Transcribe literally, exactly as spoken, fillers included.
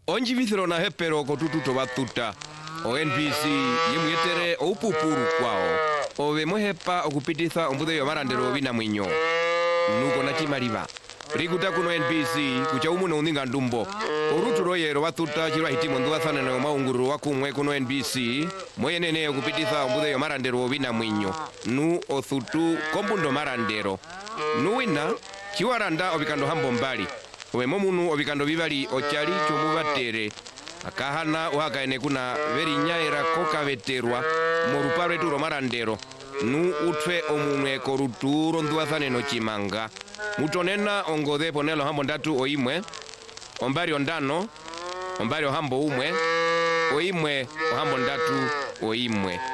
onji vithiro na hepero kotututo batuta o N B C yimwetere opupuru kwao ove mohepa okupititha ombude yo marandero bina mwinyo nuko na chimaliva rikuta kuno N B C kucha umuno uninga ndumbo oruturo yero batuta chirwa hitimo ndwathana na maunguru wakumwe kuno N B C moyenene okupititha ombude yo marandero bina mwinyo nu othutu kombundo marandero nuwina chiwaranda obikando hambo mbali owe momunu obikando bibali ochali chomubatere akahana uhakaene kuna veri nyaira koka veterwa moruparo eturo marandero nu utwe omunwe koruturo ndwathane no chimanga mutonena ongode ponelo hambo ndatu oimwe ombari ondano ombari ohambo umwe oimwe ohambo ndatu oimwe